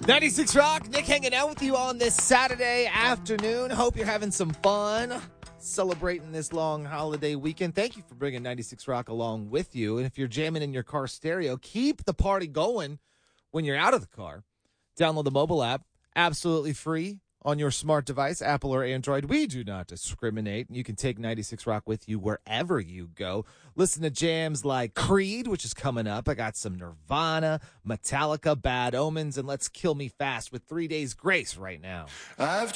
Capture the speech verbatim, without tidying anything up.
ninety-six Rock, Nick hanging out with you on this Saturday afternoon. Hope you're having some fun celebrating this long holiday weekend. Thank you for bringing ninety-six Rock along with you. And if you're jamming in your car stereo, keep the party going when you're out of the car. Download the mobile app, absolutely free on your smart device, Apple or Android. We do not discriminate. You can take ninety-six Rock with you wherever you go. Listen to jams like Creed, which is coming up. I got some Nirvana, Metallica, Bad Omens, and Let's Kill Me Fast with Three Days Grace right now. I've